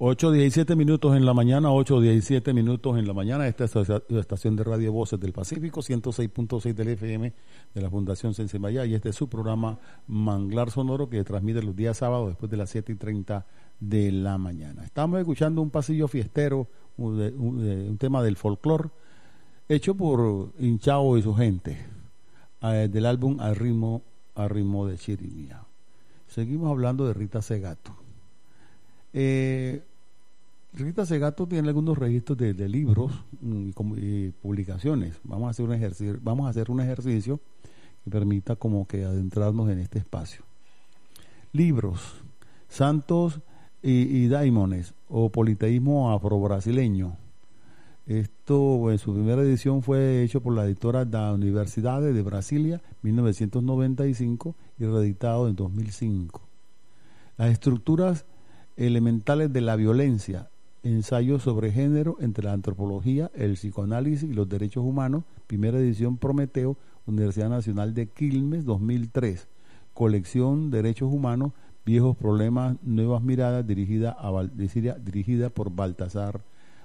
8:17 minutos en la mañana, 8:17 minutos en la mañana. Esta es la estación de Radio Voces del Pacífico, 106.6 del FM de la Fundación Sensemayá, y este es su programa Manglar Sonoro, que transmite los días sábados después de las 7:30 de la mañana. Estamos escuchando un pasillo fiestero, un tema del folclore hecho por Hinchao y su gente, del álbum Al ritmo de Chirimía. Seguimos hablando de Rita Segato. Rita Segato tiene algunos registros de libros y publicaciones. Vamos a hacer un ejercicio que permita como que adentrarnos en este espacio. Libros: Santos y Daimones, o Politeísmo Afro-Brasileño. Esto en su primera edición fue hecho por la editora da Universidade de Brasilia, 1995, y reeditado en 2005. Las estructuras elementales de la violencia, ensayo sobre género entre la antropología, el psicoanálisis y los derechos humanos, primera edición Prometeo, Universidad Nacional de Quilmes, 2003. Colección Derechos Humanos, Viejos Problemas, Nuevas Miradas, dirigida por Baltasar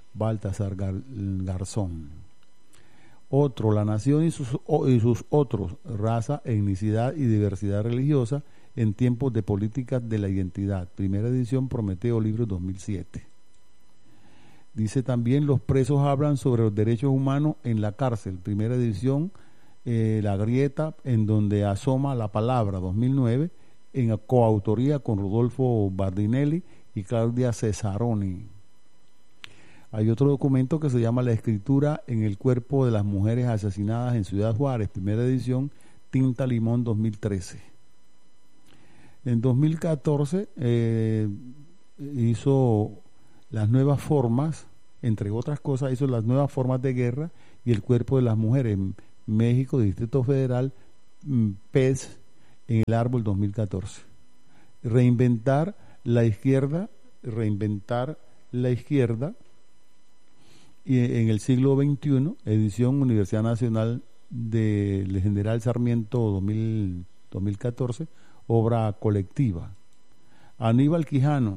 Garzón. Otro, La Nación y sus otros, raza, etnicidad y diversidad religiosa en tiempos de políticas de la identidad, primera edición Prometeo, libro 2007. Dice también Los presos hablan sobre los derechos humanos en la cárcel, primera edición, La grieta en donde asoma la palabra, 2009, en coautoría con Rodolfo Bardinelli y Claudia Cesaroni. Hay otro documento que se llama La escritura en el cuerpo de las mujeres asesinadas en Ciudad Juárez, primera edición, Tinta Limón, 2013. En 2014 hizo Las nuevas formas, entre otras cosas, hizo Las nuevas formas de guerra y el cuerpo de las mujeres, México, Distrito Federal, PES, en el árbol, 2014. Reinventar la izquierda y en el siglo XXI, edición Universidad Nacional del General Sarmiento, 2014, obra colectiva. Aníbal Quijano,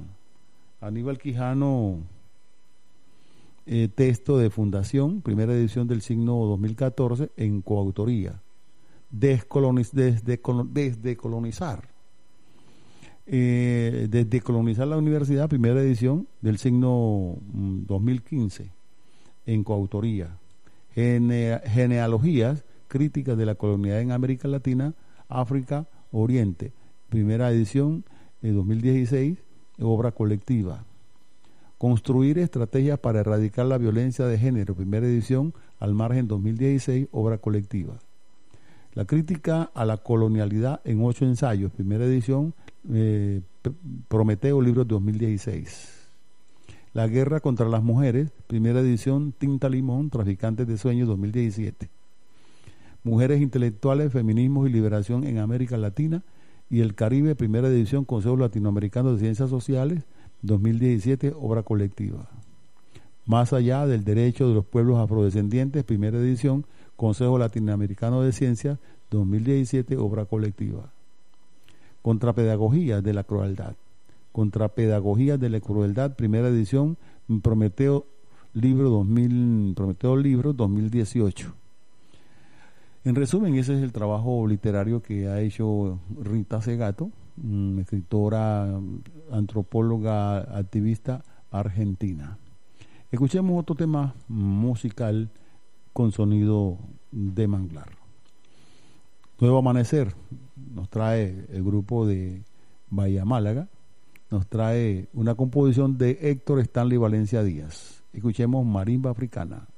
texto de fundación, primera edición del signo 2014, en coautoría. Desdecolonizar la universidad, primera edición del signo 2015, en coautoría. Genealogías críticas de la colonialidad en América Latina, África, Oriente, primera edición 2016, obra colectiva. Construir estrategias para erradicar la violencia de género, primera edición, Al margen, 2016, obra colectiva. La crítica a la colonialidad en 8 ensayos, primera edición, Prometeo, libro 2016. La guerra contra las mujeres, primera edición, Tinta Limón, Traficantes de Sueños, 2017. Mujeres intelectuales, feminismo y liberación en América Latina y el Caribe, primera edición, Consejo Latinoamericano de Ciencias Sociales, 2017, obra colectiva. Más allá del derecho de los pueblos afrodescendientes, primera edición, Consejo Latinoamericano de Ciencias, 2017, obra colectiva. Contrapedagogía de la crueldad. Contrapedagogía de la crueldad, primera edición, Prometeo, libro 2018. En resumen, ese es el trabajo literario que ha hecho Rita Segato, escritora, antropóloga, activista argentina. Escuchemos otro tema musical con sonido de manglar. Nuevo Amanecer nos trae el grupo de Bahía Málaga, nos trae una composición de Héctor Stanley Valencia Díaz. Escuchemos Marimba Africana.